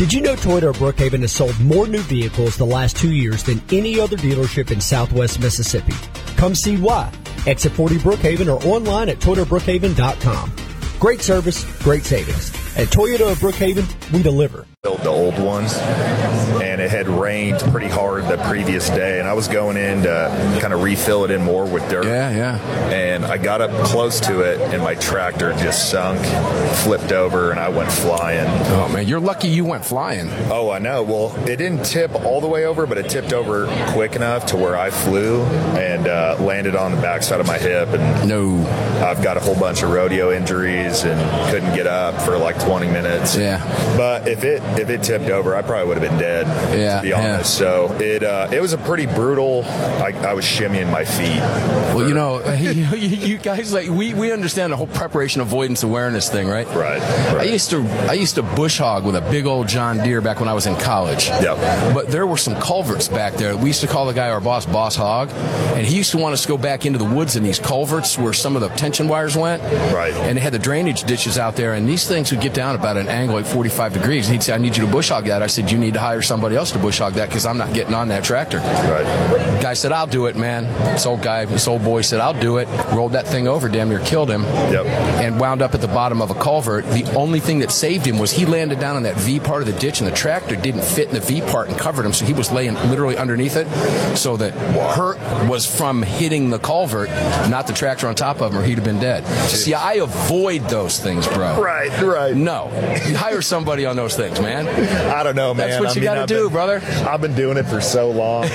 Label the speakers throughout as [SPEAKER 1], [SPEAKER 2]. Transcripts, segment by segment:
[SPEAKER 1] Did you know Toyota of Brookhaven has sold more new vehicles the last 2 years than any other dealership in Southwest Mississippi? Come see why. Exit 40 Brookhaven or online at ToyotaBrookhaven.com. Great service, great savings. At Toyota of Brookhaven, we deliver.
[SPEAKER 2] Built the old one, and it had rained pretty hard the previous day, and I was going in to kind of refill it in more with dirt.
[SPEAKER 3] Yeah.
[SPEAKER 2] And I got up close to it, and my tractor just sunk, flipped over, and I went flying.
[SPEAKER 3] Oh, man, you're lucky you went flying.
[SPEAKER 2] Oh, I know. Well, it didn't tip all the way over, but it tipped over quick enough to where I flew and landed on the backside of my hip. And
[SPEAKER 3] no,
[SPEAKER 2] I've got a whole bunch of rodeo injuries and couldn't get up for like 20 minutes.
[SPEAKER 3] Yeah.
[SPEAKER 2] But if it tipped over, I probably would have been dead, to be honest.
[SPEAKER 3] Yeah.
[SPEAKER 2] So it was a pretty brutal. I was shimmying my feet.
[SPEAKER 3] Well, you guys, like we understand the whole preparation avoidance awareness thing, right?
[SPEAKER 2] Right.
[SPEAKER 3] I used to bush hog with a big old John Deere back when I was in college.
[SPEAKER 2] Yep.
[SPEAKER 3] But there were some culverts back there. We used to call the guy our boss Hog, and he used to want us to go back into the woods in these culverts where some of the tension wires went.
[SPEAKER 2] Right.
[SPEAKER 3] And they had the drainage ditches out there, and these things would get down about an angle like 45 degrees. And he'd say, "I need you to bush hog that." I said, "You need to hire somebody else to bush hog that because I'm not getting on that tractor."
[SPEAKER 2] Right.
[SPEAKER 3] Guy said, "I'll do it, man." This old boy said, "I'll do it." Rolled that thing over, damn near killed him.
[SPEAKER 2] Yep.
[SPEAKER 3] And wound up at the bottom of a culvert. The only thing that saved him was he landed down in that V part of the ditch, and the tractor didn't fit in the V part and covered him, so he was laying literally underneath it. So the hurt was from hitting the culvert, not the tractor on top of him, or he'd have been dead. See, I avoid those things, bro.
[SPEAKER 2] Right.
[SPEAKER 3] No. You hire somebody on those things, man.
[SPEAKER 2] I don't know, man.
[SPEAKER 3] That's what you got to do, brother.
[SPEAKER 2] I've been doing it for so long.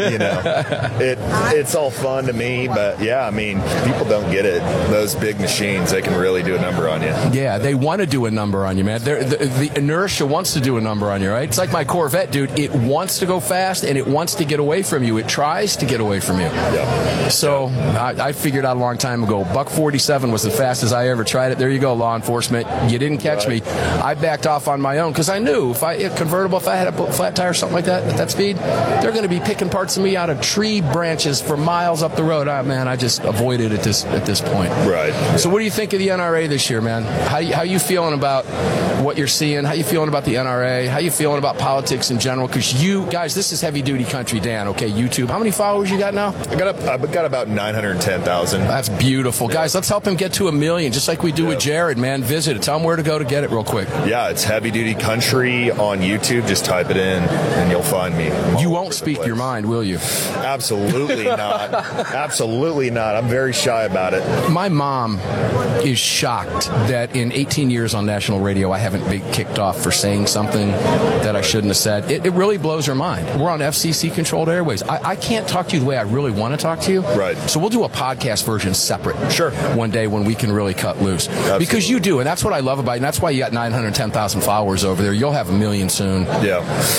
[SPEAKER 2] It's all fun to me, but yeah, I mean, people don't get it. Those big machines, they can really do a number on you.
[SPEAKER 3] Yeah, they want to do a number on you, man. The inertia wants to do a number on you, right? It's like my Corvette, dude. It wants to go fast, and it wants to get away from you. It tries to get away from you.
[SPEAKER 2] Yeah.
[SPEAKER 3] So I figured out a long time ago, buck 47 was the fastest I ever tried it. There you go, law enforcement. You didn't catch me. I backed off on my own because I knew if I had a flat tire or something like that at that speed, they're going to be picking parts of me out of tree branches for miles up the road. Man, I just avoided it at this point.
[SPEAKER 2] Right.
[SPEAKER 3] So what do you think of the NRA this year, man? How you feeling about what you're seeing? How you feeling about the NRA? How you feeling about politics in general? Because you guys, this is heavy duty country, Dan. Okay, YouTube. How many followers you got now?
[SPEAKER 2] I've got about 910,000.
[SPEAKER 3] That's beautiful, guys. Let's help him get to 1 million, just like we do with Jared, man. Visit it. Tell him where to go to get it, real quick.
[SPEAKER 2] Yeah, it's Heavy Duty Country on YouTube. Just type it in, and you'll find me.
[SPEAKER 3] You won't speak your mind, will you?
[SPEAKER 2] Absolutely not. Absolutely not. I'm very shy about it.
[SPEAKER 3] My mom is shocked that in 18 years on national radio, I haven't been kicked off for saying something that I shouldn't have said. It really blows her mind. We're on FCC-controlled airways. I can't talk to you the way I really want to talk to you.
[SPEAKER 2] Right.
[SPEAKER 3] So we'll do a podcast version separate.
[SPEAKER 2] Sure.
[SPEAKER 3] One day when we can really cut loose.
[SPEAKER 2] Absolutely.
[SPEAKER 3] Because you do, and that's what I love about you, and that's why you got 910,000 followers over there. You'll have 1 million soon.
[SPEAKER 2] Yeah.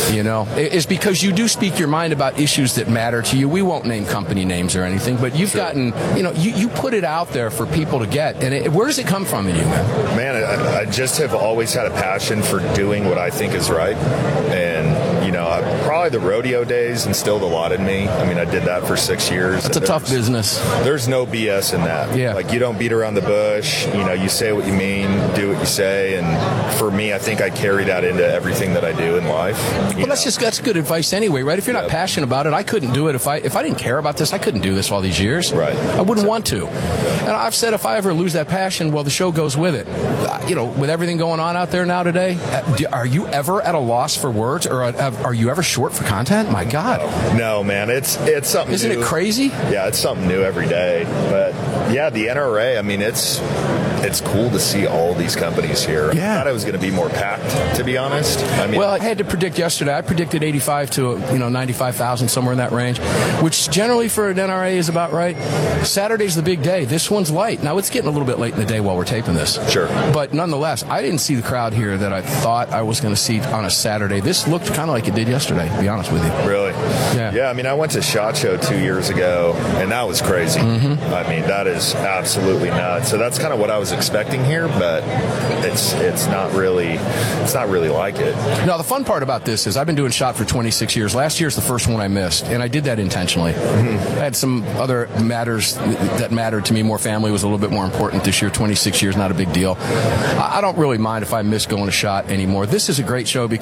[SPEAKER 3] It's because you do speak your mind about issues that matter to you. We won't name company names or anything, but you've gotten, you put it out there for people to get. And where does it come from in you, man?
[SPEAKER 2] Man, I just have always had a passion for doing what I think is right. And, probably the rodeo days instilled a lot in me. I mean, I did that for 6 years.
[SPEAKER 3] That's a tough business.
[SPEAKER 2] There's no BS in that.
[SPEAKER 3] Yeah.
[SPEAKER 2] Like, you don't beat around the bush. You say what you mean, do what you say. And for me, I think I carry that into everything that I do in life.
[SPEAKER 3] Well, that's good advice anyway, right? If you're not passionate about it, I couldn't do it. If I didn't care about this, I couldn't do this all these years.
[SPEAKER 2] Right.
[SPEAKER 3] I wouldn't want to. And I've said if I ever lose that passion, well, the show goes with it. With everything going on out there now today, are you ever at a loss for words, or are you ever short for content? My God.
[SPEAKER 2] No, man. It's something
[SPEAKER 3] Isn't
[SPEAKER 2] new.
[SPEAKER 3] it crazy?
[SPEAKER 2] Yeah, it's something new every day. But yeah, the NRA, I mean, it's cool to see all these companies here.
[SPEAKER 3] Yeah.
[SPEAKER 2] I thought it was going to be more packed, to be honest.
[SPEAKER 3] Well, I had to predict yesterday. I predicted 85 to 95,000, somewhere in that range, which generally for an NRA is about right. Saturday's the big day. This one's light. Now, it's getting a little bit late in the day while we're taping this.
[SPEAKER 2] Sure.
[SPEAKER 3] But nonetheless, I didn't see the crowd here that I thought I was going to see on a Saturday. This looked kind of like it did yesterday, to be honest with you.
[SPEAKER 2] Really?
[SPEAKER 3] Yeah.
[SPEAKER 2] Yeah, I mean, I went to SHOT Show 2 years ago, and that was crazy.
[SPEAKER 3] Mm-hmm.
[SPEAKER 2] I mean, that is absolutely nuts. So that's kind of what I was expecting here, but it's not really like it.
[SPEAKER 3] Now, the fun part about this is I've been doing SHOT for 26 years. Last year's the first one I missed, and I did that intentionally. Mm-hmm. I had some other matters that mattered to me more. Family was a little bit more important this year. 26 years, not a big deal. I don't really mind if I miss going to SHOT anymore. This is a great show because